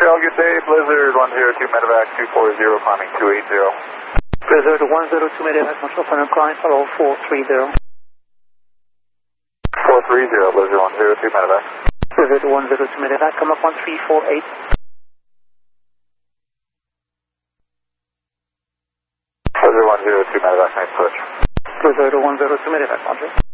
all good day. Blizzard 102 medevac 240 climbing 280. Blizzard 102 medevac, control final climb, follow 430. 430, Blizzard 102 medevac. Blizzard 102 medevac, come up 1348. Blizzard 102 medevac, nice push. Blizzard 102 medevac, Roger.